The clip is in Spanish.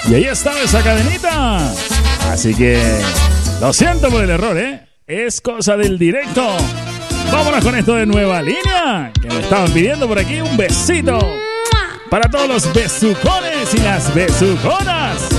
Y ahí estaba esa cadenita. Así que lo siento por el error, ¿eh? Es cosa del directo. Vámonos con esto de Nueva Línea, que me estaban pidiendo por aquí un besito para todos los besucones y las besuconas.